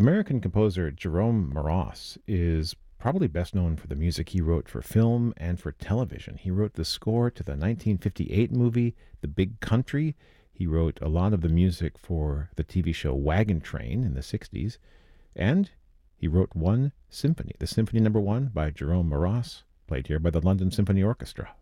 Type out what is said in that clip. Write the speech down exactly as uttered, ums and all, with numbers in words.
American composer Jerome Moross is probably best known for the music he wrote for film and for television. He wrote the score to the nineteen fifty-eight movie The Big Country. He wrote a lot of the music for the T V show Wagon Train in the sixties. And he wrote one symphony, the Symphony Number One by Jerome Moross, played here by the London Symphony Orchestra.